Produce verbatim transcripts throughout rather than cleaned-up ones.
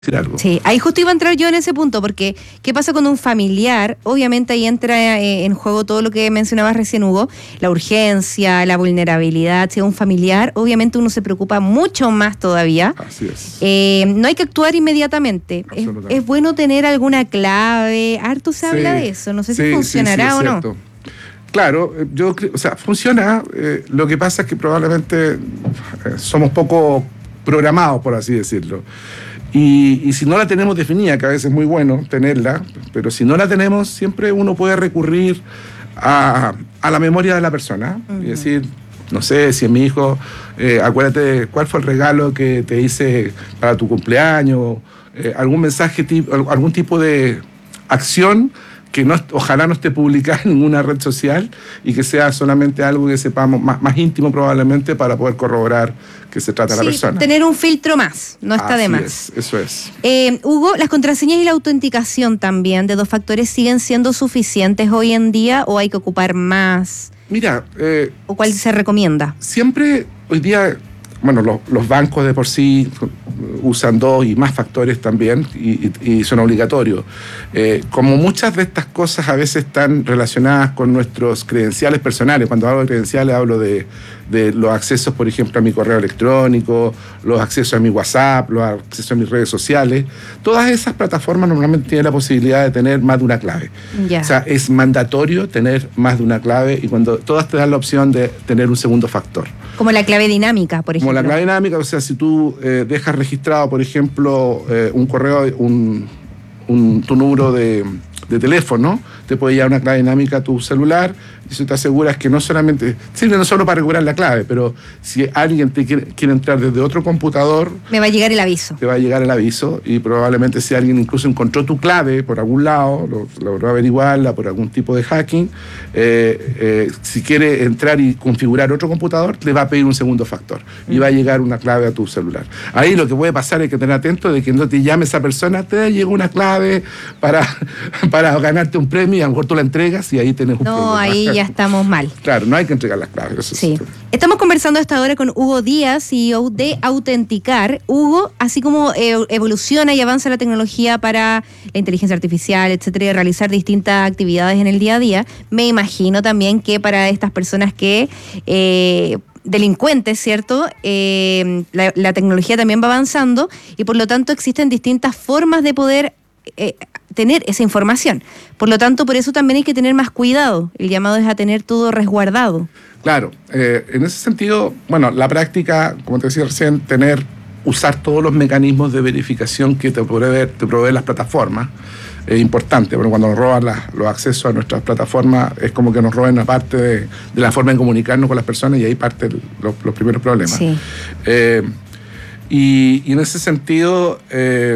Algo. Sí, ahí justo iba a entrar yo en ese punto, porque ¿qué pasa con un familiar? Obviamente ahí entra eh, en juego todo lo que mencionabas recién, Hugo, la urgencia, la vulnerabilidad. Si es un familiar, obviamente uno se preocupa mucho más todavía. Así es. Eh, no hay que actuar inmediatamente. Es, es bueno tener alguna clave. Harto se sí, habla de eso, no sé sí, si funcionará sí, sí, o no. Claro, yo creo, o sea, funciona. Eh, lo que pasa es que probablemente eh, somos poco programados, por así decirlo. Y, y si no la tenemos definida, que a veces es muy bueno tenerla, pero si no la tenemos, siempre uno puede recurrir a, a la memoria de la persona. Uh-huh. Y decir, no sé, si es mi hijo, eh, acuérdate cuál fue el regalo que te hice para tu cumpleaños, eh, algún mensaje, algún tipo de acción que no, ojalá no esté publicada en ninguna red social y que sea solamente algo que sepamos más, más íntimo probablemente para poder corroborar que se trata de sí, la persona. Tener un filtro más, no está Así de más. Es, eso es. Eh, Hugo, ¿las contraseñas y la autenticación también de dos factores siguen siendo suficientes hoy en día o hay que ocupar más? Mira... Eh, ¿O cuál se recomienda? Siempre, hoy día... Bueno, los, los bancos de por sí usan dos y más factores también y, y, y son obligatorios. Eh, como muchas de estas cosas a veces están relacionadas con nuestros credenciales personales, cuando hablo de credenciales hablo de, de los accesos, por ejemplo, a mi correo electrónico, los accesos a mi WhatsApp, los accesos a mis redes sociales, todas esas plataformas normalmente tienen la posibilidad de tener más de una clave. Yeah. O sea, es mandatorio tener más de una clave y cuando todas te dan la opción de tener un segundo factor. Como la clave dinámica, por ejemplo. Como la clave dinámica, o sea, si tú eh, dejas registrado, por ejemplo, eh, un correo, un, un, tu número de, de teléfono, te puede llevar una clave dinámica a tu celular y si te aseguras que no solamente, sirve no solo para recuperar la clave, pero si alguien te quiere, quiere entrar desde otro computador... Me va a llegar el aviso. Te va a llegar el aviso y probablemente si alguien incluso encontró tu clave por algún lado, lo, logró averiguarla por algún tipo de hacking, eh, eh, si quiere entrar y configurar otro computador, le va a pedir un segundo factor y va a llegar una clave a tu celular. Ahí lo que puede pasar es que tener atento de que no te llame esa persona, te llegó una clave para, para ganarte un premio y a lo mejor tú la entregas y ahí tenés un no, problema. No, ahí ya estamos mal. Claro, no hay que entregar las claves. Eso sí. Es... Estamos conversando hasta ahora con Hugo Díaz, C E O de Autenticar. Hugo, así como evoluciona y avanza la tecnología para la inteligencia artificial, etcétera, y realizar distintas actividades en el día a día, me imagino también que para estas personas que... Eh, delincuentes, ¿cierto? Eh, la, la tecnología también va avanzando y por lo tanto existen distintas formas de poder eh, tener esa información. Por lo tanto, por eso también hay que tener más cuidado. El llamado es a tener todo resguardado. Claro, eh, en ese sentido, bueno, la práctica, como te decía recién, tener, usar todos los mecanismos de verificación que te proveen te provee las plataformas. Es importante, porque cuando nos roban las, los accesos a nuestras plataformas es como que nos roben una parte de, de la forma de comunicarnos con las personas y ahí parten los, los primeros problemas. Sí. Eh, y, y en ese sentido, eh,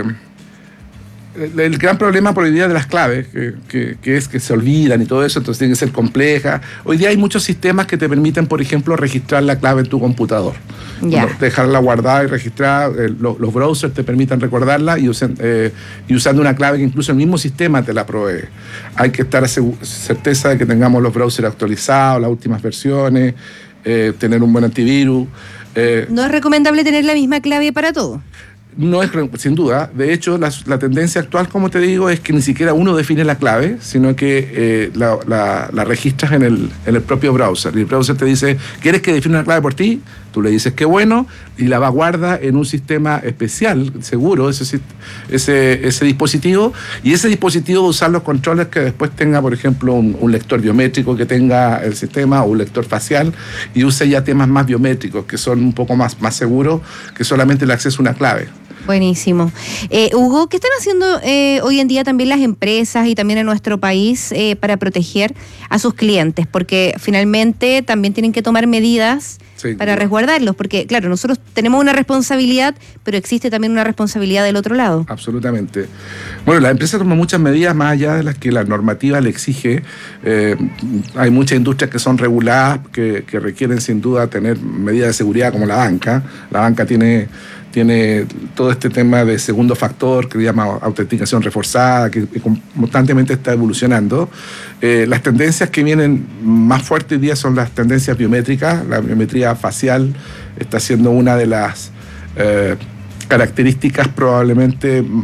el, el gran problema por hoy día de las claves, que, que, que es que se olvidan y todo eso, entonces tiene que ser compleja. Hoy día hay muchos sistemas que te permiten, por ejemplo, registrar la clave en tu computador. Yeah. Dejarla guardada y registrada, eh, los, los browsers te permiten recordarla y, usen, eh, y usando una clave que incluso el mismo sistema te la provee. Hay que estar asegu- certeza de que tengamos los browsers actualizados, las últimas versiones, eh, tener un buen antivirus. Eh, ¿No es recomendable tener la misma clave para todo? No es, sin duda. De hecho, la, la tendencia actual, como te digo, es que ni siquiera uno define la clave, sino que eh, la, la, la registras en el, en el propio browser. Y el browser te dice, ¿quieres que define una clave por ti? Tú le dices que bueno, y la va guarda en un sistema especial, seguro, ese, ese, ese dispositivo. Y ese dispositivo va a usar los controles que después tenga, por ejemplo, un, un lector biométrico que tenga el sistema o un lector facial y use ya temas más biométricos, que son un poco más, más seguros que solamente el acceso a una clave. Buenísimo. Eh, Hugo, ¿qué están haciendo eh, hoy en día también las empresas y también en nuestro país eh, para proteger a sus clientes? Porque finalmente también tienen que tomar medidas sí, para claro. resguardarlos, porque claro, nosotros tenemos una responsabilidad, pero existe también una responsabilidad del otro lado. Absolutamente. Bueno, la empresa toma muchas medidas más allá de las que la normativa le exige. Eh, hay muchas industrias que son reguladas, que, que requieren sin duda tener medidas de seguridad como la banca. La banca tiene... tiene todo este tema de segundo factor que se llama autenticación reforzada, que constantemente está evolucionando. Eh, las tendencias que vienen más fuertes hoy día son las tendencias biométricas. La biometría facial está siendo una de las... Eh, características probablemente